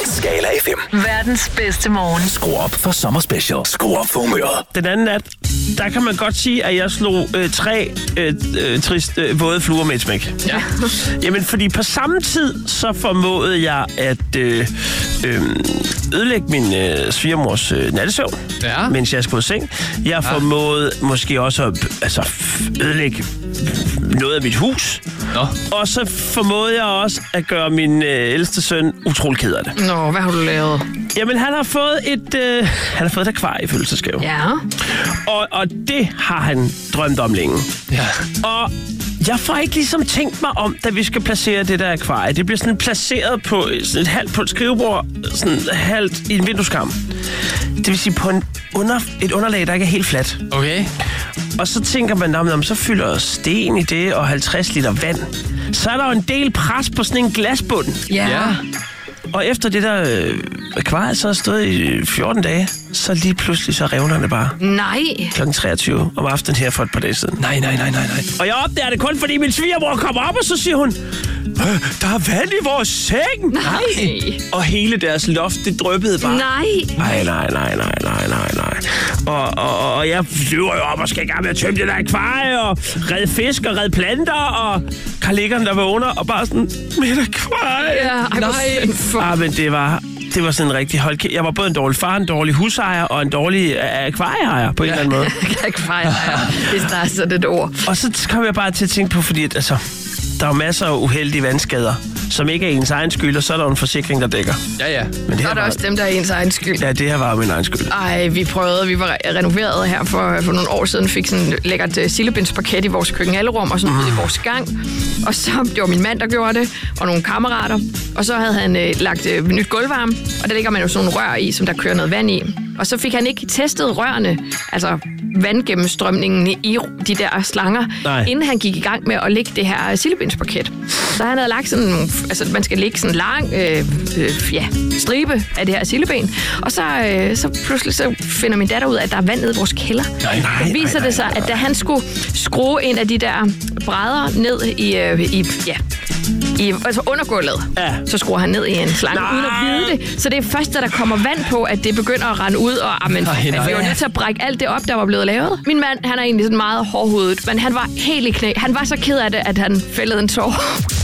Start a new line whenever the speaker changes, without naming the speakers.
Skala FM.
Verdens bedste morgen.
Skru op for sommerspecial. Skru op for humøret.
Den anden nat, der kan man godt sige, at jeg slog tre våde fluer med et smæk.
Ja.
Jamen, fordi på samme tid, så formåede jeg at ødelægge min svigermors nattesøvn, mens jeg skulle i seng. Jeg formåede måske også at ødelægge noget af mit hus.
Nå.
Og så formåede jeg også at gøre min ældste søn utrolig ked af det.
Nå, hvad har du lavet?
Jamen, han har fået et akvarie i fødselsdagsgave.
Ja.
Og det har han drømt om længe.
Ja.
Og jeg får ikke ligesom tænkt mig om, da vi skal placere det der akvarie. Det bliver sådan placeret på et skrivebord, sådan halvt i en vindueskarm. Det vil sige på et underlag, der ikke er helt fladt.
Okay.
Og så tænker man, så fylder sten i det og 50 liter vand. Så er der jo en del pres på sådan en glasbund.
Ja.
Og efter det der akvarie så har stået i 14 dage, så lige pludselig så revner det bare.
Nej.
Klokken 23 om aftenen her for et par dage siden.
Nej.
Og jeg opdager det kun, fordi min svigermor kommer op, og så siger hun, der er vand i vores seng.
Nej.
Og hele deres loft, det dryppede bare.
Nej.
Nej. Og jeg flyver jo op og skal i gang med at tømme det der akvarie, og redde fisk og redde planter, og Karl-Eggeren, der vågner, og bare sådan, mit akvarie.
Ja, nej.
Men det var sådan en rigtig hold. Jeg var både en dårlig far, en dårlig husejer og en dårlig akvarieejer på en eller anden måde.
Akvarieejer. Det er sådan et ord.
Og så kom jeg bare til at tænke på, fordi der er masser af uheldige vandskader, som ikke er ens egen skyld, og så er der en forsikring, der dækker.
Ja.
Men
Så er der også dem, der er ens egen skyld.
Ja, det her var min egen skyld.
Ej, vi var renoveret her for nogle år siden, fik sådan et lækkert sildebindsparket i vores køkkenalrum og sådan ud i vores gang. Og så det var min mand, der gjorde det, og nogle kammerater. Og så havde han lagt nyt gulvvarme, og der ligger man jo sådan nogle rør i, som der kører noget vand i. Og så fik han ikke testet rørene, altså vandgennemstrømningen i de der slanger, inden han gik i gang med at lægge det her sildebindsparket. Så han havde lagt sådan, man skal lægge sådan en lang stribe af det her sildeben. Og så pludselig så finder min datter ud af, at der er vand nede i vores kælder. Så viser det sig, at da han skulle skrue en af de der brædder ned i undergulvet, så skruer han ned i en slange uden at vide det. Så det er først, da der kommer vand på, at det begynder at rende ud, og vi var nødt til at brække alt det op, der var blevet lavet. Min mand, han er egentlig sådan meget hårdhudet, men han var helt i knæ. Han var så ked af det, at han fældede en tår.